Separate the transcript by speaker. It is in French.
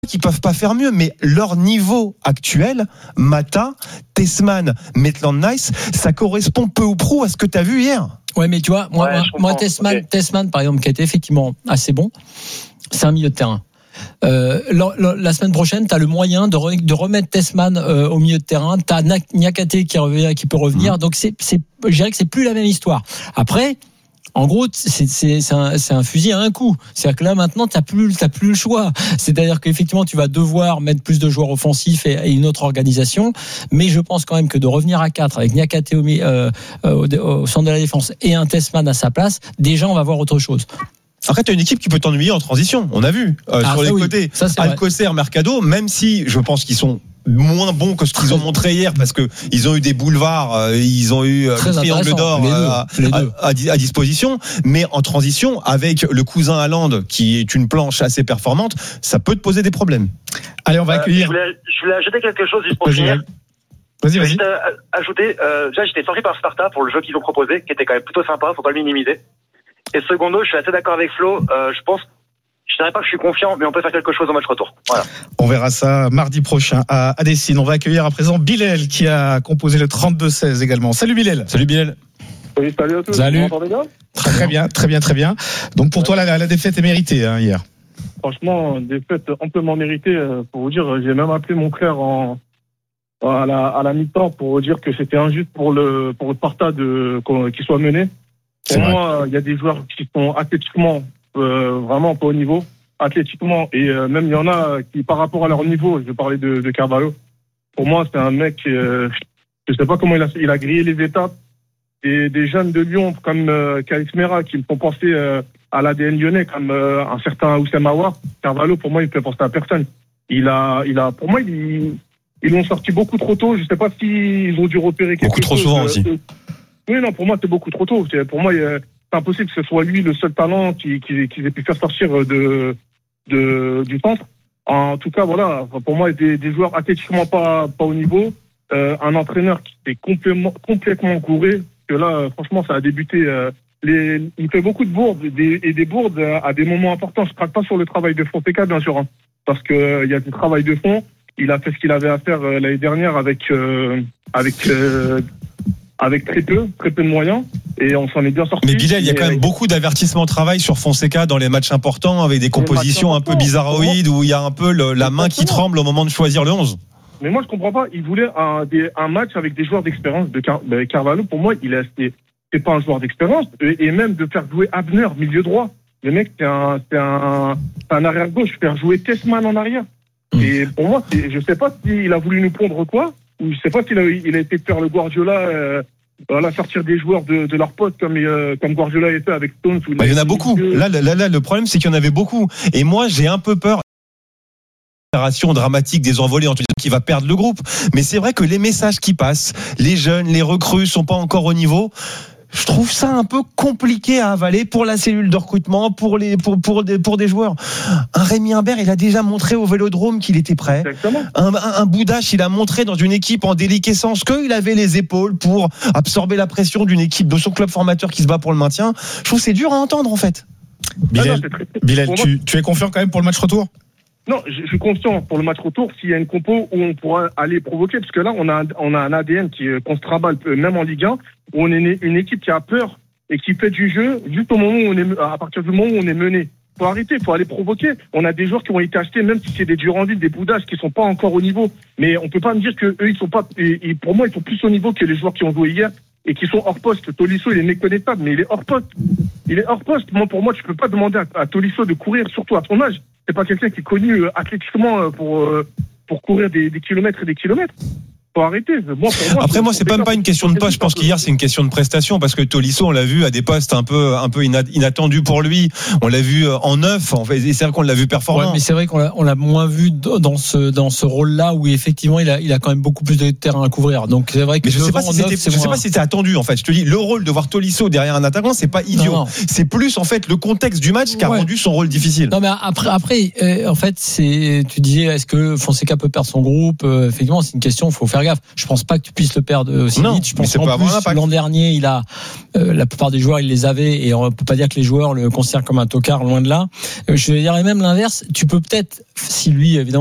Speaker 1: qu'ils peuvent pas faire mieux, mais leur niveau actuel, Mata, Tessman, Maitland-Nice, ça correspond peu ou prou à ce que tu as vu hier.
Speaker 2: Ouais, mais tu vois, moi Tessman, par exemple, qui a été effectivement assez bon, c'est un milieu de terrain. La semaine prochaine, tu as le moyen de remettre Tessman au milieu de terrain. Tu as Niakate qui peut revenir. Donc, je dirais que c'est plus la même histoire. Après, en gros, c'est un fusil à un coup. C'est-à-dire que là, maintenant, t'as plus le choix. C'est-à-dire qu'effectivement, tu vas devoir mettre plus de joueurs offensifs et une autre organisation. Mais je pense quand même que de revenir à 4 avec Niakate au centre de la défense et un Tessman à sa place, déjà, on va voir autre chose.
Speaker 1: Après, tu as une équipe qui peut t'ennuyer en transition. On a vu sur les côtés. Alcocer, Mercado, même si je pense qu'ils sont moins bons que ce qu'ils ont montré hier parce que ils ont eu des boulevards, ils ont eu le triangle d'or à disposition, mais en transition avec le cousin Haaland qui est une planche assez performante, ça peut te poser des problèmes.
Speaker 3: Allez, on va accueillir.
Speaker 4: Je voulais ajouter quelque chose juste pour finir.
Speaker 3: Vas-y.
Speaker 4: Ajouter, déjà j'étais surpris par Sparta pour le jeu qu'ils ont proposé, qui était quand même plutôt sympa, faut pas le minimiser. Et secondo, je suis assez d'accord avec Flo. Je dirais pas que je suis confiant, mais on peut faire quelque chose au match retour. Voilà.
Speaker 3: On verra ça mardi prochain à Dessine. On va accueillir à présent Bilal qui a composé le 32-16 également. Salut Bilal.
Speaker 1: Salut Bilal.
Speaker 4: Oui, salut à tous.
Speaker 3: Salut.
Speaker 4: Vous m'entendez bien ?
Speaker 3: Très bien. Donc pour toi la défaite est méritée hier.
Speaker 5: Franchement, défaite amplement méritée. Pour vous dire, j'ai même appelé mon frère à la mi-temps pour vous dire que c'était injuste pour le Sparta qu'il soit mené. Pour moi, il y a des joueurs qui sont athlétiquement vraiment pas au niveau, athlétiquement, et même il y en a qui, par rapport à leur niveau, je parlais de Carvalho, pour moi c'est un mec, je sais pas comment il a grillé les étapes, des jeunes de Lyon comme Kalix Mera qui me font penser à l'ADN lyonnais, comme un certain Oussem Aouar. Carvalho, pour moi, il ne fait penser à personne. Pour moi, ils l'ont sorti beaucoup trop tôt. Je sais pas s'ils ont dû repérer quelque chose.
Speaker 1: Beaucoup trop souvent aussi.
Speaker 5: Oui, non, pour moi, c'est beaucoup trop tôt. Pour moi, c'est impossible que ce soit lui le seul talent qu'ils aient pu faire sortir du centre. En tout cas, voilà, pour moi, des joueurs athlétiquement pas au niveau. Un entraîneur qui s'est complètement gouré. Que là, franchement, ça a débuté. Il fait beaucoup de bourdes et des bourdes à des moments importants. Je ne craque pas sur le travail de Fonseca, bien sûr, parce que il y a du travail de fond. Il a fait ce qu'il avait à faire l'année dernière avec très peu de moyens, et on s'en est bien sorti.
Speaker 1: Mais Bilal, il y a quand même beaucoup d'avertissements de travail sur Fonseca dans les matchs importants, avec des compositions un peu bizarroïdes, où il y a un peu la main qui tremble au moment de choisir le 11.
Speaker 5: Mais moi, je comprends pas. Il voulait un match avec des joueurs d'expérience. Carvalho, pour moi, c'est pas un joueur d'expérience. Et même de faire jouer Abner, milieu droit. Le mec, c'est un arrière-gauche. Faire jouer Tessman en arrière. Et pour moi, je sais pas s'il a voulu nous pondre quoi. Ou je sais pas s'il a été faire le Guardiola, sortir des joueurs de leur poste comme Guardiola a fait avec Stones.
Speaker 1: Il y en a beaucoup. Là, le problème, c'est qu'il y en avait beaucoup. Et moi, j'ai un peu peur. Dramatique des envolées en tout cas qui va perdre le groupe, mais c'est vrai que les messages qui passent, les jeunes, les recrues sont pas encore au niveau. Je trouve ça un peu compliqué à avaler pour la cellule de recrutement, pour des joueurs. Un Rémi Imbert, il a déjà montré au Vélodrome qu'il était prêt. Un Boudache, il a montré dans une équipe en déliquescence qu'il avait les épaules pour absorber la pression d'une équipe de son club formateur qui se bat pour le maintien. Je trouve que c'est dur à entendre en fait.
Speaker 3: Bilal, tu es confiant quand même pour le match retour ?
Speaker 5: Non, je suis confiant pour le match retour s'il y a une compo où on pourra aller provoquer, parce que là on a un ADN qu'on se traballe même en Ligue 1, où on est une équipe qui a peur et qui fait du jeu juste au moment où à partir du moment où on est mené. Faut arrêter, faut aller provoquer. On a des joueurs qui ont été achetés, même si c'est des Durandil, des Boudages, qui sont pas encore au niveau. Mais on peut pas me dire que eux ils sont pas. Et pour moi, ils sont plus au niveau que les joueurs qui ont joué hier et qui sont hors poste. Tolisso, il est méconnaissable, mais il est hors poste. Pour moi, tu peux pas demander à Tolisso de courir, surtout à son âge. C'est pas quelqu'un qui est connu athlétiquement pour courir des kilomètres et des kilomètres. Faut arrêter.
Speaker 1: Après, moi, c'est même pas une question de poste. Je pense qu'hier, c'est une question de prestation parce que Tolisso, on l'a vu à des postes un peu inattendus pour lui. On l'a vu en neuf, en fait. Et c'est vrai qu'on l'a vu performant.
Speaker 2: Ouais, mais c'est vrai qu'on l'a moins vu dans ce rôle-là où effectivement, il a quand même beaucoup plus de terrain à couvrir. Donc, c'est vrai que
Speaker 1: je sais pas si c'était attendu, en fait. Je te dis, le rôle de voir Tolisso derrière un attaquant, c'est pas idiot. Non. C'est plus, en fait, le contexte du match qui a rendu son rôle difficile.
Speaker 2: Non, mais après, en fait, tu disais, est-ce que Fonseca peut perdre son groupe? Effectivement, c'est une question, faut faire faire gaffe. Je pense pas que tu puisses le perdre aussi vite. Je pense qu'en plus, l'an dernier, il a la plupart des joueurs, il les avait, et on peut pas dire que les joueurs le considèrent comme un tocard, loin de là. Je dirais même l'inverse. Tu peux peut-être, si lui évidemment